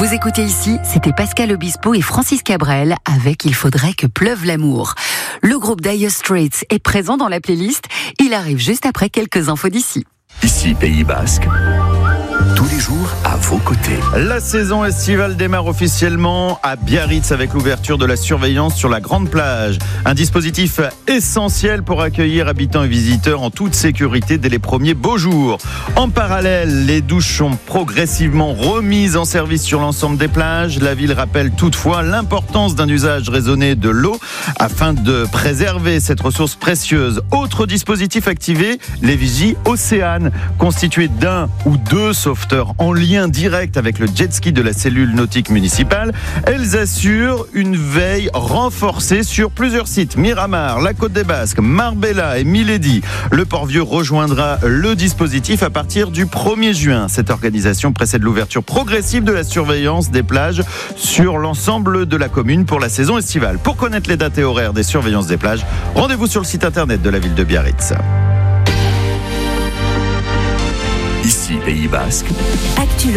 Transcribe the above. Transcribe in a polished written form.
Vous écoutez ici, c'était Pascal Obispo et Francis Cabrel avec Il faudrait que pleuve l'amour. Le groupe Dire Straits est présent dans la playlist. Il arrive juste après quelques infos d'ici. Ici, Pays Basque, tous les jours à vos côtés. La saison estivale démarre officiellement à Biarritz avec l'ouverture de la surveillance sur la grande plage. Un dispositif essentiel pour accueillir habitants et visiteurs en toute sécurité dès les premiers beaux jours. En parallèle, les douches sont progressivement remises en service sur l'ensemble des plages. La ville rappelle toutefois l'importance d'un usage raisonné de l'eau afin de préserver cette ressource précieuse. Autre dispositif activé, les vigies Océane, constituées d'un ou deux sauveteurs en lien direct avec le jet ski de la cellule nautique municipale. Elles assurent une veille renforcée sur plusieurs sites: Miramar, la Côte des Basques, Marbella et Milady. Le Port-Vieux rejoindra le dispositif à partir du 1er juin. Cette organisation précède l'ouverture progressive de la surveillance des plages sur l'ensemble de la commune pour la saison estivale. Pour connaître les dates et horaires des surveillances des plages, rendez-vous sur le site internet de la ville de Biarritz. Ici, Pays Basque. Actu